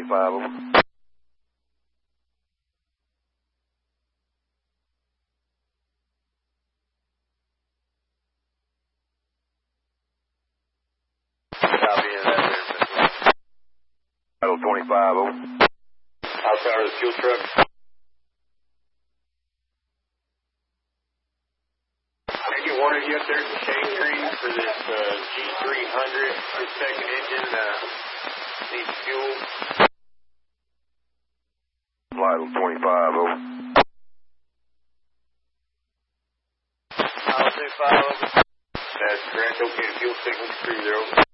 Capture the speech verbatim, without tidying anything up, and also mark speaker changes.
Speaker 1: twenty-five, over. Copy in that there. Idle twenty-five, over. Outside of the fuel truck. I get one of you up there at the shade tree for this uh, G three hundred, this second engine, uh, needs fuel. Idle twenty-five, over. Idle twenty-five, over. That's correct. Okay, fuel signal three zero.